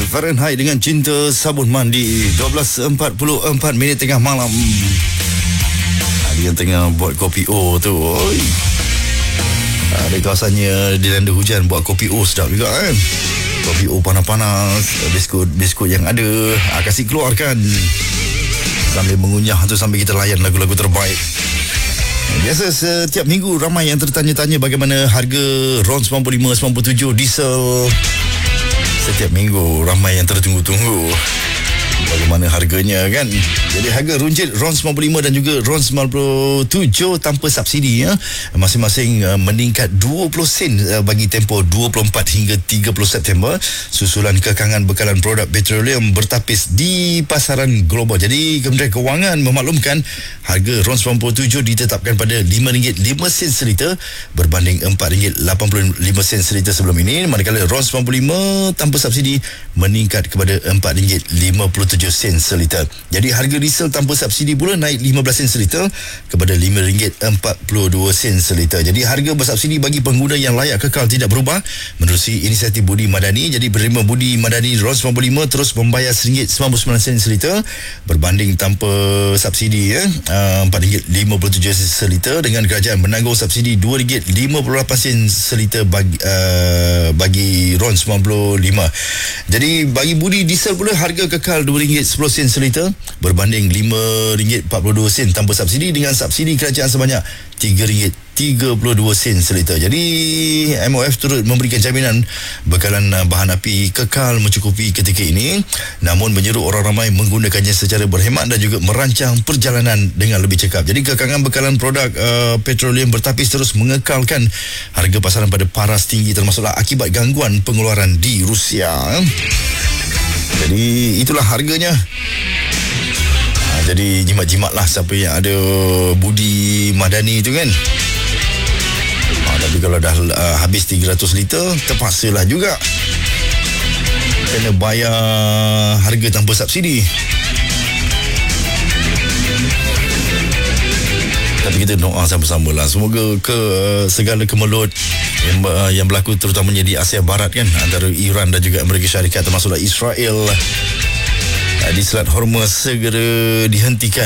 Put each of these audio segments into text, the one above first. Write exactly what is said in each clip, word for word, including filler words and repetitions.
Fahrenheit dengan Cinta Sabun Mandi. Dua belas empat puluh empat minit tengah malam. Dia yang tengah buat kopi O tu, oi. Ada kawasannya dilanda hujan, buat kopi O sedap juga kan. Kopi O panas-panas, biskut-biskut yang ada, ah, kasih keluarkan sambil mengunyah tu, sambil kita layan lagu-lagu terbaik. Biasa setiap minggu ramai yang tertanya-tanya bagaimana harga RON sembilan puluh lima sembilan puluh tujuh diesel. Setiap minggu ramai yang tertunggu-tunggu bagaimana harganya kan. Jadi harga runjit RON sembilan puluh lima dan juga RON sembilan puluh tujuh tanpa subsidi ya, masing-masing uh, meningkat dua puluh sen uh, bagi tempoh dua puluh empat hingga tiga puluh September susulan kekangan bekalan produk petroleum bertapis di pasaran global. Jadi Kementerian Kewangan memaklumkan harga RON sembilan puluh tujuh ditetapkan pada lima ringgit lima sen seliter berbanding empat ringgit lapan puluh lima sen seliter sebelum ini, manakala RON sembilan puluh lima tanpa subsidi meningkat kepada empat ringgit lima puluh tujuh sen seliter. Jadi harga diesel tanpa subsidi pula naik lima belas sen seliter kepada lima ringgit empat puluh dua sen seliter. Jadi harga bersubsidi bagi pengguna yang layak kekal tidak berubah menerusi inisiatif Budi Madani. Jadi penerima Budi Madani RON sembilan puluh lima terus membayar satu ringgit sembilan puluh sembilan sen seliter berbanding tanpa subsidi ya, empat ringgit lima puluh tujuh sen seliter, dengan kerajaan menanggung subsidi dua ringgit lima puluh lapan sen seliter bagi, uh, bagi RON sembilan puluh lima. Jadi bagi Budi diesel pula harga kekal dua ringgit sepuluh sen seliter berbanding lima ringgit empat puluh dua sen tanpa subsidi, dengan subsidi kerajaan sebanyak tiga ringgit tiga puluh dua sen seliter. Jadi M O F turut memberikan jaminan bekalan bahan api kekal mencukupi ketika ini, namun menyeru orang ramai menggunakannya secara berhemat dan juga merancang perjalanan dengan lebih cekap. Jadi kekangan bekalan produk uh, petroleum bertapis terus mengekalkan harga pasaran pada paras tinggi, termasuklah akibat gangguan pengeluaran di Rusia. Jadi itulah harganya. Jadi jimat-jimatlah siapa yang ada Budi Madani itu kan. Ha, tapi kalau dah uh, habis tiga ratus liter, terpaksalah juga kena bayar harga tanpa subsidi. Tapi kita doa sama-sama lah, semoga ke uh, segala kemelut yang, uh, yang berlaku terutamanya di Asia Barat kan, antara Iran dan juga Amerika Syarikat, termasuklah Israel di Selat Hormuz segera dihentikan.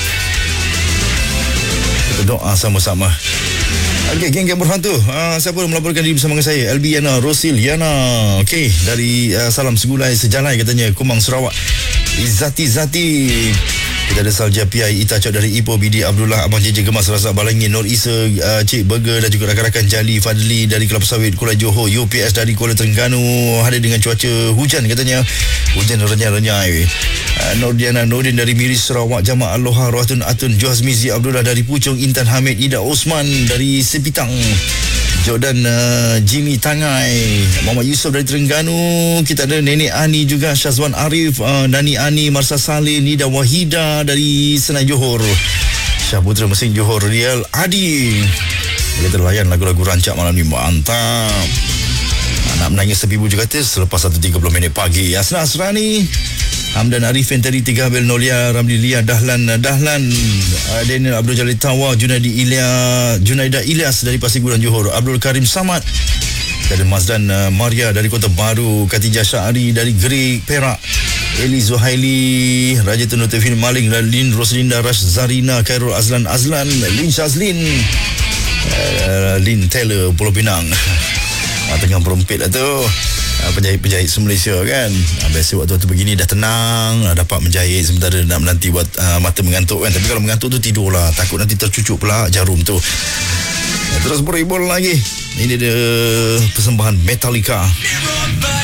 Kita doa sama-sama. Okey, geng-geng berhantu. Uh, siapa melaporkan diri bersama dengan saya? L B Yana Rosil Yana. Okey, dari uh, Salam Segulai Sejalai katanya, Kumang Sarawak. Izati Zati. Kita ada Salja P I Ita Cok dari Ipoh, Bidi Abdullah, Abang J J Gemas Razak Balangin, Nur Isa, uh, Cik Burger dan juga rakan-rakan Jali Fadli dari Kelapa Sawit Kuala Johor, U P S dari Kuala Terengganu. Ada dengan cuaca hujan katanya, hujan renyai-renyai. uh, Nordiana Nordin dari Miris Sarawak, Jamaah Aloha Rohatun Atun, Johazmizi Abdullah dari Puchong, Intan Hamid, Ida Osman dari Sepitang, Jordan uh, Jimmy Tangai, Muhammad Yusof dari Terengganu. Kita ada Nenek Ani juga, Syazwan Arif, uh, Dani Ani, Marsa Saleh, Nida Wahida dari Senai Johor, Syahputra Mesin Johor, Rial Adi. Kita layan lagu-lagu rancak malam ni, mantap. Nak menangis sepi bujuk kata selepas satu tiga puluh minit pagi. Asna Asrani, Hamdan Arifin dari Tiga Abel Nolia, Ramli Lia, Dahlan Dahlan, uh, Daniel Abdul Jalil Tawa, Junaidi Ilya, Junaida Ilyas dari Pasir Gudang Johor, Abdul Karim Samad, ada Mazdan uh, Maria dari Kota Baru, Katijah Syahari dari Gerik Perak, Eli Zuhaili, Raja Tun Tefin Maling, Lin Roslinda Rash Zarina, Khairul Azlan Azlan, Lin Shazlin, uh, Lin Taylor Pulau Pinang. Tengah berompet lah tu, penjahit-penjahit se-Malaysia kan. Biasa waktu-waktu begini dah tenang, dapat menjahit sementara nak menanti buat uh, mata mengantuk kan. Tapi kalau mengantuk tu tidur lah, takut nanti tercucuk pula jarum tu. Terus beribul lagi. Ini dia persembahan Metallica.